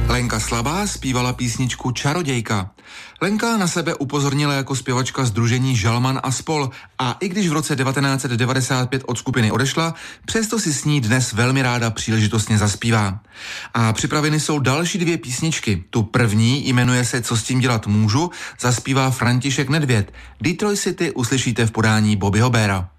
Lenka Slabá zpívala písničku Čarodějka. Lenka na sebe upozornila jako zpěvačka sdružení Žalman a spol. A i když v roce 1995 od skupiny odešla, přesto si s ní dnes velmi ráda příležitostně zaspívá. A připraveny jsou další 2 písničky. Tu první jmenuje se Co s tím dělat můžu, zaspívá František Nedvěd. Detroit City uslyšíte v podání Bobbyho Bera.